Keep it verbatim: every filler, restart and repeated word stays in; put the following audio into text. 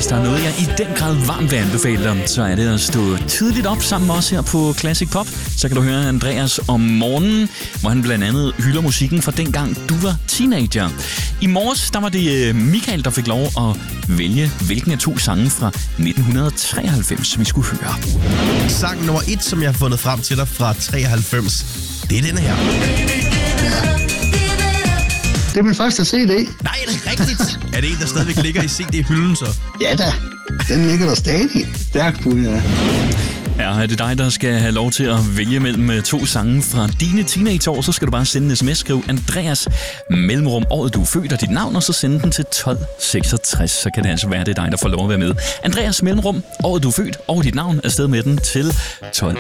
hvis der er noget, jeg i den grad varmt vil anbefale dig, så er det at stå tidligt op sammen med os her på Classic Pop. Så kan du høre Andreas om morgenen, hvor han blandt andet hylder musikken fra dengang du var teenager. I morges, der var det Michael, der fik lov at vælge, hvilken af to sange fra nitten treoghalvfems, vi skulle høre. Sang nummer et, som jeg har fundet frem til dig fra treoghalvfems, det er denne her. Det er min første C D. Nej, er det rigtigt? Er det en, der stadigvæk ligger i C D-hylden så? Ja da, den ligger der stadig. Stærkt på, ja. Ja, er det dig, der skal have lov til at vælge mellem to sange fra dine teenageår, så skal du bare sende en sms, skriv Andreas mellemrum året, du er født og dit navn, og så sende den til tolv seksogtres. Så kan det altså være, det er dig, der får lov at være med. Andreas mellemrum året, du er født og dit navn, er sted med den til tolv